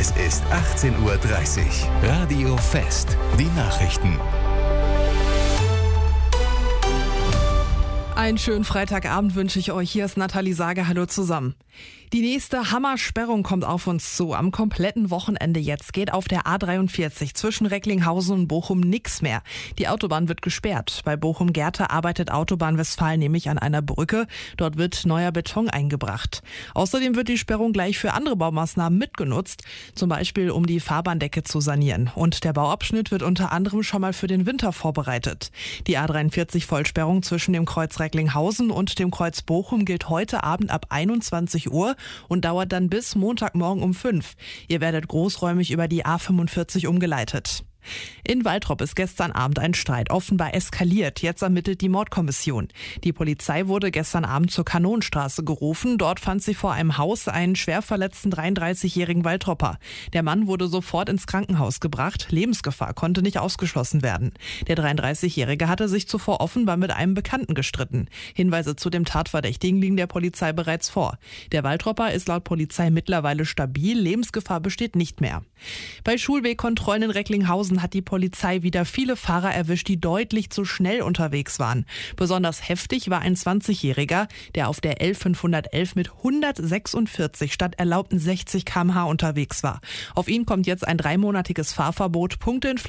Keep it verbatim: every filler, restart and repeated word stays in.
Es ist achtzehn Uhr dreißig. Radio Fest. Die Nachrichten. Einen schönen Freitagabend wünsche ich euch. Hier ist Nathalie Sage. Hallo zusammen. Die nächste Hammersperrung kommt auf uns zu. Am kompletten Wochenende jetzt geht auf der A dreiundvierzig zwischen Recklinghausen und Bochum nichts mehr. Die Autobahn wird gesperrt. Bei Bochum-Gerte arbeitet Autobahn Westfalen nämlich an einer Brücke. Dort wird neuer Beton eingebracht. Außerdem wird die Sperrung gleich für andere Baumaßnahmen mitgenutzt. Zum Beispiel, um die Fahrbahndecke zu sanieren. Und der Bauabschnitt wird unter anderem schon mal für den Winter vorbereitet. Die A dreiundvierzig Vollsperrung zwischen dem Kreuz Recklinghausen und dem Kreuz Bochum gilt heute Abend ab einundzwanzig Uhr und dauert dann bis Montagmorgen um fünf. Ihr werdet großräumig über die A fünfundvierzig umgeleitet. In Waltrop ist gestern Abend ein Streit offenbar eskaliert. Jetzt ermittelt die Mordkommission. Die Polizei wurde gestern Abend zur Kanonenstraße gerufen. Dort fand sie vor einem Haus einen schwer verletzten dreiunddreißigjährigen Waltropper. Der Mann wurde sofort ins Krankenhaus gebracht. Lebensgefahr konnte nicht ausgeschlossen werden. Der dreiunddreißigjährige hatte sich zuvor offenbar mit einem Bekannten gestritten. Hinweise zu dem Tatverdächtigen liegen der Polizei bereits vor. Der Waltropper ist laut Polizei mittlerweile stabil. Lebensgefahr besteht nicht mehr. Bei Schulwegkontrollen in Recklinghausen hat die Polizei wieder viele Fahrer erwischt, die deutlich zu schnell unterwegs waren. Besonders heftig war ein zwanzigjähriger, der auf der L fünfhundertelf mit hundertsechsundvierzig statt erlaubten sechzig Kilometer pro Stunde unterwegs war. Auf ihn kommt jetzt ein dreimonatiges Fahrverbot. Punkte in